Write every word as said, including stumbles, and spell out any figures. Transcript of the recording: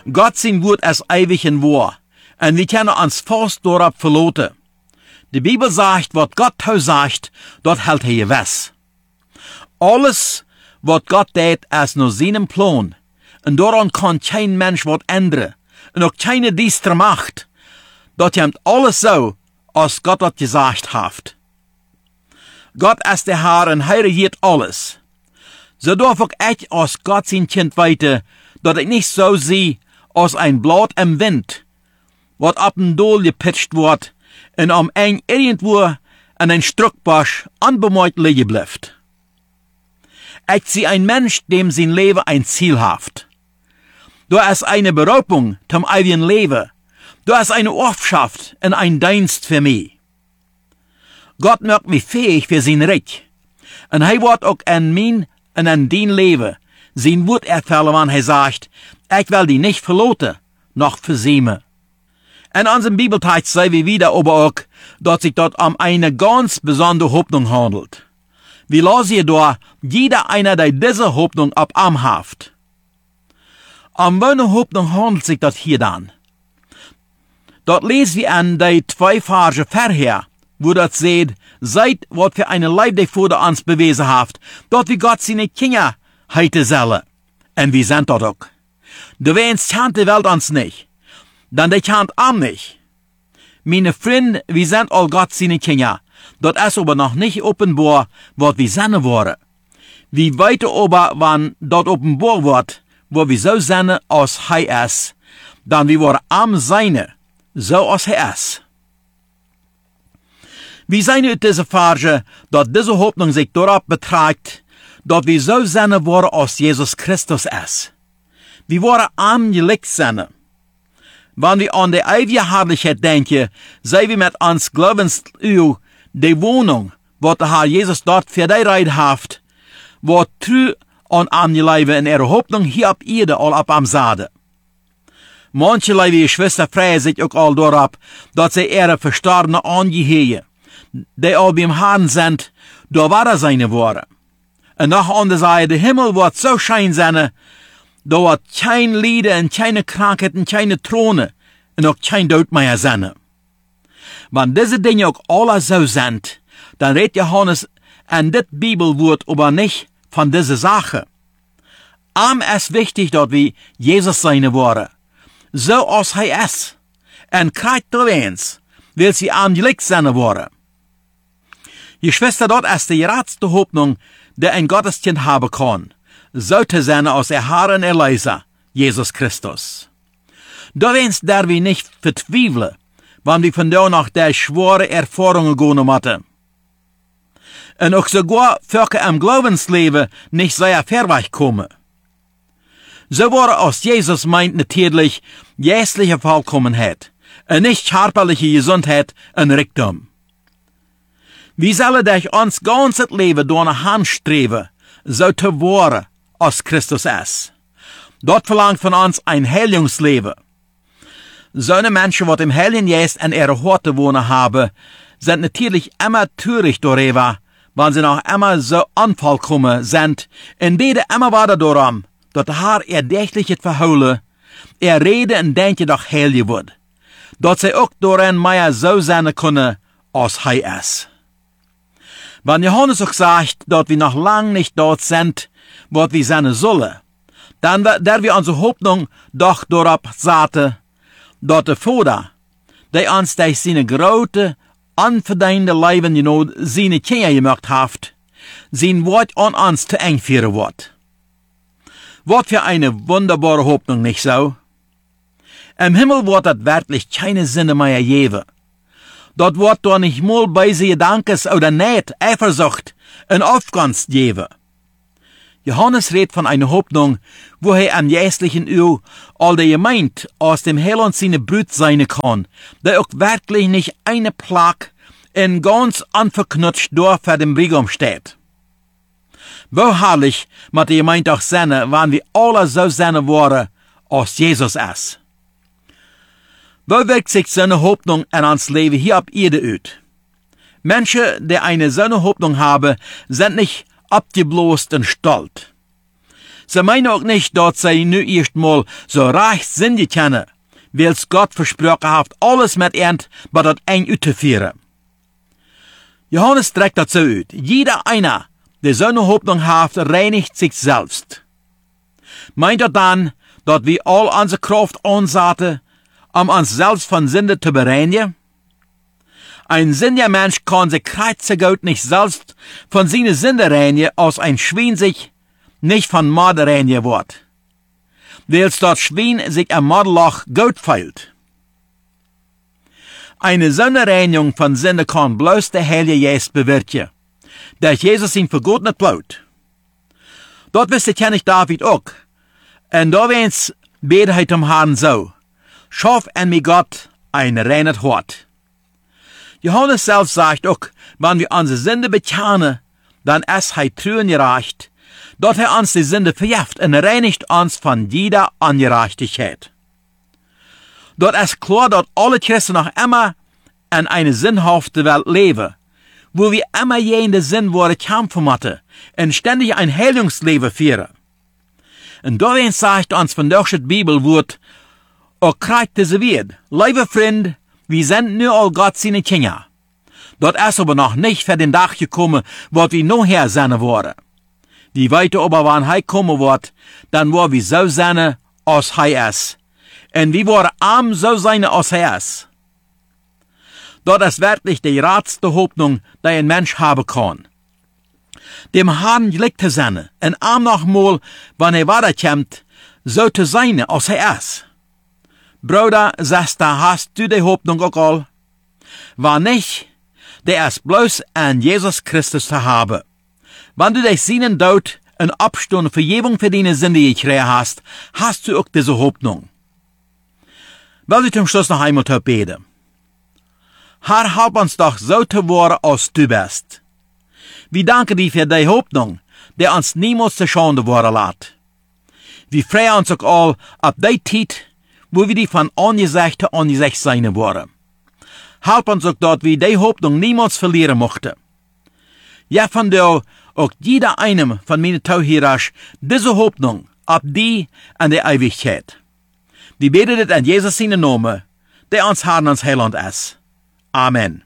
Gott sein Wort ist ewig und wahr, und wir können uns fast darauf verlassen. Die Bibel sagt, was Gott sagt, dort hält er gewiss. Alles, was Gott tät, ist nur seinem Plan, und daran kann kein Mensch was ändern, und auch keine düstere Macht. Dort kommt alles so, als Gott das gesagt hat. Gott ist der Herr und er regiert alles. So darf auch ich als Gott sein Kind weiter, dass ich nicht so sehe, als ein Blatt im Wind, was ab dem Dol gepitcht wird, und am eng irgendwo an ein Struckbusch unbemerkt liegen bleibt. Ich sehe ein Mensch, dem sein Leben ein Ziel hat. Da ist eine Berufung zum ewigen Leben. Da ist eine Ortschaft und ein Dienst für mich. Gott macht mich fähig für sein Reich. Und er wird auch an mein und an dein Leben sein Wort erfüllen, wenn er sagt, ich will die nicht verloten, noch versäumen. In unserem Bibeltext sehen wir wieder aber auch, dass sich dort um eine ganz besondere Hoffnung handelt. Wir lassen da jeder einer, der diese Hoffnung ab am haft. Um welche Hoffnung handelt sich das hier dann? Dort lesen wir an die zwei Verse vorher, wo das seht, seid, was für eine Leib der Vater uns bewiesen haft, dort wie Gott seine Kinder heite selle. Und wir sind dort auch. Du weinst kennt die Welt uns nicht, dann die kennt am nicht. Meine Freunde, wir sind all Gott seine Kinder, dort ist aber noch nicht offenbar, was wir sind worden. Wie weiter aber, wann dort offenbar wird, wo wir so sind, als er ist, dann wir worden am Seine, so als er ist. Wir sehen uit diese Verse, dass diese Hoffnung sich darauf beträgt, dass wir so sind worden, als Jesus Christus ist. Wir waren angelegt sein. Wenn wir an die ewige Herrlichkeit denken, sehen wir mit uns Glaubensöl die Wohnung, was der Herr Jesus dort für die Reid haft, was true an angelegt in ihrer Hoffnung hier auf Erde all ab am Sade. Manche liebe Geschwister freuen sich auch all darauf, dass sie ihre Verstorbenen angehören, die all beim Herrn sind, da war er seine Worte. Und nach andere Seite, der Himmel wird so schein sein, da wird kein Lieder und keine Krankheiten, keine Throne und auch kein Tod mehr sein. Wenn diese Dinge auch alle so sind, dann redet Johannes an das Bibelwort aber nicht von dieser Sache. Am ist wichtig, dass wir Jesus seine Worte, so als er ist, und kriegt du eins, will sie angelegt seine Worte. Die Schwester, dort ist die geradste Hoffnung, die ein Gotteskind haben kann, sollte sein aus der Herrn Erlöser, Jesus Christus. Da wenn's der wir nicht vertweifeln, wann wir von da nach der schwere Erfahrungen gehen hatten. Und auch sogar für im Glaubensleben nicht sehr verweicht kommen. So war aus Jesus meint natürlich geistliche Vollkommenheit, und nicht körperliche Gesundheit und Reichtum. Wir sollen durch uns ganzes Leben durch eine Hand streben, so zu werden, als Christus ist. Dort verlangt von uns ein Heilungsleben. So eine Menschen, die im Heiligen Geist in ihrer Horte wohnen haben, sind natürlich immer töricht darüber, wenn sie noch immer so unvollkommen sind, und beten immer weiter darum, dass der Herr ihr täglich verholen, er rede und denke doch heilig wird, dass sie auch darin mehr so sein können, als er ist. Wenn Johannes auch sagt, dass wir noch lang nicht dort sind, wo wir sein sollen, dann der wir unsere Hoffnung doch darauf setzen, dass der Vater, der uns durch seine große, unverdiente Leben, you know, seine Kinder gemacht hat, sein Wort an uns zu eng führen wird. Was für eine wunderbare Hoffnung, nicht so? Im Himmel wird das wirklich keine Sinne mehr geben. Dort wird doch nicht mal bei sie Gedankes oder Neid, Eifersucht und Aufgunst geben. Johannes redet von einer Hoffnung, wo er am geistlichen Öl all der Gemeinde aus dem Heil und seine Brut sein kann, der auch wirklich nicht eine Plag in ganz unverknutscht durch für den Brigum steht. Wo herrlich mit der Gemeinde auch sein, wann wir alle so sein worden, als Jesus ist. Wo wirkt sich so eine Hoffnung in uns Leben hier auf Erde aus? Menschen, die eine so eine Hoffnung haben, sind nicht abgeblost und stolz. Sie meinen auch nicht, dass sie nu erstmal so reich sind können, weil's Gott versprochen hat, alles mit ihnen bei dat eng uitzuführen. Johannes trägt dazu uit. Jeder einer, der so eine Hoffnung hat, reinigt sich selbst. Meint er dann, dass wir all unsere Kraft ansetzen, um uns selbst von Sünde zu bereinigen? Ein sündiger Mensch kann sich kreuzergut nicht selbst von seinen Sünde reinigen, als ein Schwein sich nicht von Mord reinigen wird. Weil das Schwein sich am Mordloch gut feilt. Eine Sündereinigung von Sünde kann bloß der Heilige Geist bewirken, der Jesus ihn für gut nicht blaut. Dort wusste König David auch. Und da wens bete er zum Herrn so: Schaff en mir Gott ein reines Hort. Johannes selbst sagt auch, wenn wir unsere Sünde bekennen, dann ist er treu und gerecht, dass er uns die Sünde vergibt und reinigt uns von jeder Ungerechtigkeit. Dort ist klar, dass alle Christen noch immer in eine sinnhafte Welt leben, wo wir immer jene Sinnworte kämpfen müssen und ständig ein Heilungsleben führen. Und darin sagt uns von der Bibelwort, auch kriegt diese Wort: Liebe Freund, wir sind nur all Gott seine Kinder. Dort ist aber noch nicht für den Tag gekommen, wo wir nachher sein wollen. Die weiter aber, wann er kommen wird, dann wollen wir so sein, als er ist. Und wir wollen arm so sein, als er ist. Dort ist wirklich die ratste Hoffnung, die ein Mensch haben kann. Dem Herrn liegt zu sein, und arm nochmal, wenn er weiterkommt, so zu sein, als er ist. Bruder, sagst du, hast du die Hoffnung auch all? Wenn nicht, der ist bloß an Jesus Christus zu haben. Wenn du dich seinen Tod und Abstand Vergebung für deine Sünde gekriegt hast, hast du auch diese Hoffnung. Will ich zum Schluss noch einmal beten. Herr, help uns doch so zu werden, als du bist. Wir danken dir für die Hoffnung, die uns niemals zu Schande werden lässt. Wir freuen uns auch all auf die Zeit, wo wir die von Angesicht zu Angesicht sein wollen. Help uns auch, dass wir die Hoffnung niemals verlieren möchten. Ja, von dir, auch jeder einem von meinen Zuhörern, diese Hoffnung auf die an der Ewigkeit. Wir beten das in Jesus seinen Namen, der uns Herrn und Heiland ist. Amen.